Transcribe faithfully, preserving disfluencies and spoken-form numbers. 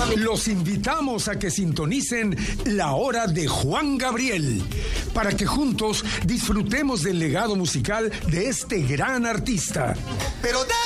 Los invitamos a que sintonicen La Hora de Juan Gabriel, para que juntos disfrutemos del legado musical de este gran artista. Pero